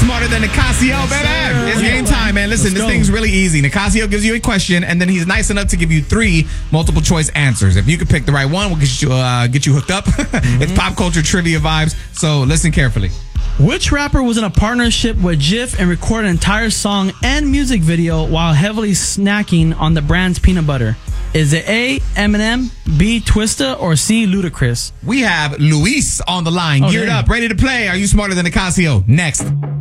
smarter than Nicasio, baby? It's game time, man. Listen, this thing's really easy. Nicasio gives you a question, and then he's nice enough to give you 3 multiple choice answers. If you can pick the right one, we'll get you hooked up. It's pop culture trivia vibes, so listen carefully. Which rapper was in a partnership with Jif and recorded an entire song and music video while heavily snacking on the brand's peanut butter? Is it A, Eminem, B, Twista, or C, Ludacris? We have Luis on the line, geared up, ready to play. Are you smarter than Nicasio? Next.